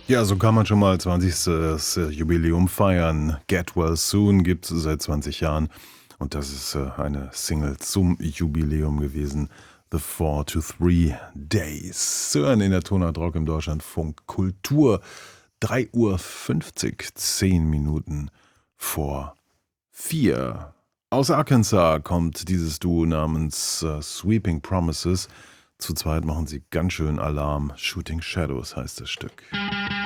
Ja, so kann man schon mal 20. Jubiläum feiern. Get Well Soon gibt's seit 20 Jahren und das ist eine Single zum Jubiläum gewesen. The 4 to 3 Days. Zu hören in der Tonart Rock im Deutschlandfunk Kultur. 3:50 Uhr, 10 Minuten vor 4. Aus Arkansas kommt dieses Duo namens Sweeping Promises. Zu zweit machen sie ganz schön Alarm. Shooting Shadows heißt das Stück.